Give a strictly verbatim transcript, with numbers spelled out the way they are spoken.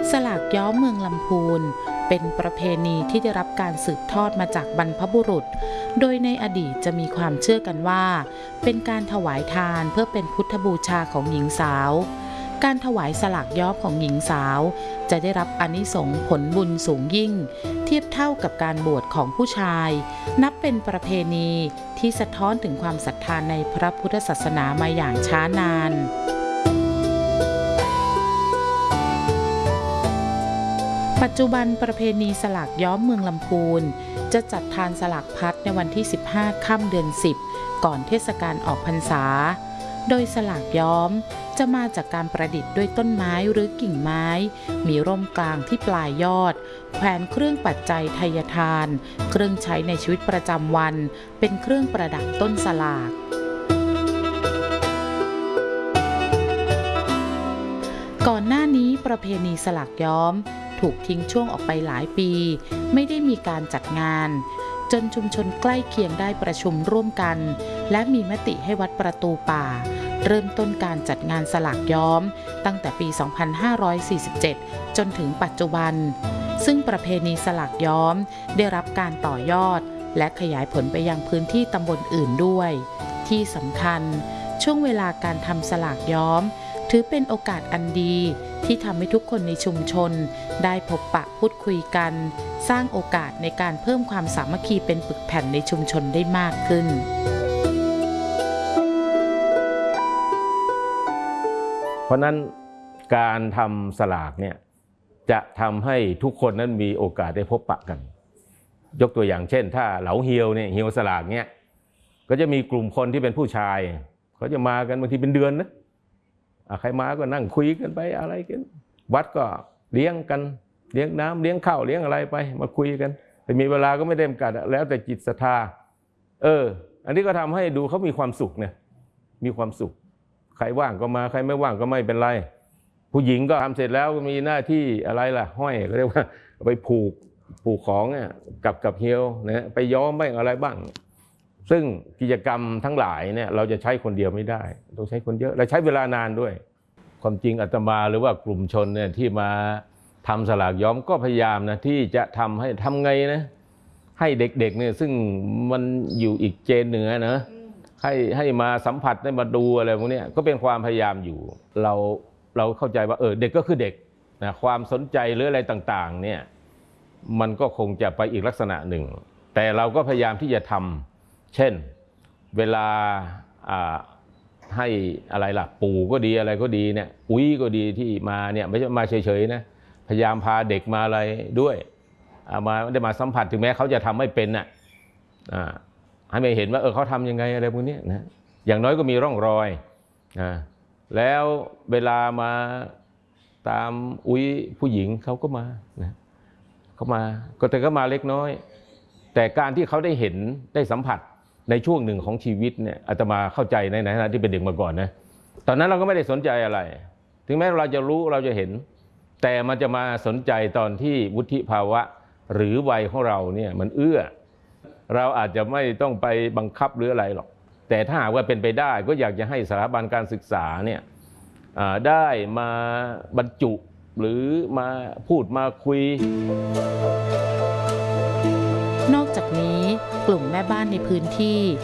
สลากย้อมเมืองลำพูนเป็นประเพณีที่ได้รับการสืบทอดมาจากบรรพบุรุษโดยในอดีตจะมีความเชื่อกันว่าเป็นการถวายทานเพื่อเป็นพุทธบูชาของหญิงสาวการถวายสลากย้อมของหญิงสาวจะได้รับอานิสงส์ผลบุญสูงยิ่งเทียบเท่ากับการบวชของผู้ชายนับเป็นประเพณีที่สะท้อนถึงความศรัทธาในพระพุทธศาสนามาอย่างช้านานปัจจุบันประเพณีสลากย้อมเมืองลำพูนจะจัดทานสลากพัดในวันที่สิบห้าค่ำเดือนสิบก่อนเทศกาลออกพรรษาโดยสลากย้อมจะมาจากการประดิษฐ์ด้วยต้นไม้หรือกิ่งไม้มีร่มกลางที่ปลายยอดแขวนเครื่องปัจจัยไทยทานเครื่องใช้ในชีวิตประจำวันเป็นเครื่องประดับต้นสลากก่อนหน้านี้ประเพณีสลากย้อมถูกทิ้งช่วงออกไปหลายปีไม่ได้มีการจัดงานจนชุมชนใกล้เคียงได้ประชุมร่วมกันและมีมติให้วัดประตูป่าเริ่มต้นการจัดงานสลากย้อมตั้งแต่ปี สองพันห้าร้อยสี่สิบเจ็ด จนถึงปัจจุบันซึ่งประเพณีสลากย้อมได้รับการต่อยอดและขยายผลไปยังพื้นที่ตำบลอื่นด้วยที่สำคัญช่วงเวลาการทำสลากย้อมถือเป็นโอกาสอันดีที่ทำให้ทุกคนในชุมชนได้พบปะพูดคุยกันสร้างโอกาสในการเพิ่มความสามัคคีเป็นปึกแผ่นในชุมชนได้มากขึ้นเพราะนั้นการทำสลากเนี่ยจะทำให้ทุกคนนั้นมีโอกาสได้พบปะกันยกตัวอย่างเช่นถ้าเหลาเฮียวเนี่ยเฮียวสลากเนี่ยก็จะมีกลุ่มคนที่เป็นผู้ชายเขาจะมากันบางทีเป็นเดือนนะใครมาก็นั่งคุยกันไปอะไรกันวัดก็เลี้ยงกันเลี้ยงน้ำเลี้ยงข้าวเลี้ยงอะไรไปมาคุยกันแต่มีเวลาก็ไม่ได้จำกัดแล้วแต่จิตศรัทธาเอออันนี้ก็ทำให้ดูเขามีความสุขเนี่ยมีความสุขใครว่างก็มาใครไม่ว่างก็ไม่เป็นไรผู้หญิงก็ทำเสร็จแล้วมีหน้าที่อะไรล่ะห้อยก็เรียกว่าไปผูกผูกของเนี่ยกับกับเฮียวนะไปย้อมบ้างอะไรบ้างซึ่งกิจกรรมทั้งหลายเนี่ยเราจะใช้คนเดียวไม่ได้ต้องใช้คนเยอะและใช้เวลานานด้วยความจริงอาตมาหรือว่ากลุ่มชนเนี่ยที่มาทำสลากย้อมก็พยายามนะที่จะทำให้ทำไงนะให้เด็กๆเนี่ยซึ่งมันอยู่อีกเจนเหนือนะให้ให้มาสัมผัสได้มาดูอะไรพวกนี้ก็เป็นความพยายามอยู่เราเราเข้าใจว่าเออเด็กก็คือเด็กนะความสนใจหรืออะไรต่างๆเนี่ยมันก็คงจะไปอีกลักษณะหนึ่งแต่เราก็พยายามที่จะทำเช่นเวลาให้อะไรล่ะปู่ก็ดีอะไรก็ดีเนี่ยอุ้ยก็ดีที่มาเนี่ยไม่ใช่มาเฉยๆนะพยายามพาเด็กมาอะไรด้วยมาได้มาสัมผัสถึงแม้เขาจะทำไม่เป็นน่ะให้ไม่เห็นว่าเออเขาทำยังไงอะไรพวกนี้นะอย่างน้อยก็มีร่องรอยนะแล้วเวลามาตามอุ้ยผู้หญิงเขาก็มานะเขามาก็แต่ก็มาเล็กน้อยแต่การที่เขาได้เห็นได้สัมผัสในช่วงหนึ่งของชีวิตเนี่ยอาตมาเข้าใจในฐานะที่เป็นเด็กมาก่อนนะตอนนั้นเราก็ไม่ได้สนใจอะไรถึงแม้เราจะรู้เราจะเห็นแต่มันจะมาสนใจตอนที่วุฒิภาวะหรือวัยของเราเนี่ยมันเอื้อเราอาจจะไม่ต้องไปบังคับหรืออะไรหรอกแต่ถ้าหากว่าเป็นไปได้ก็อยากจะให้สถาบันการศึกษาเนี่ยได้มาบรรจุหรือมาพูดมาคุยนอกจากนี้กลุ่มแม่บ้านในพื้นที่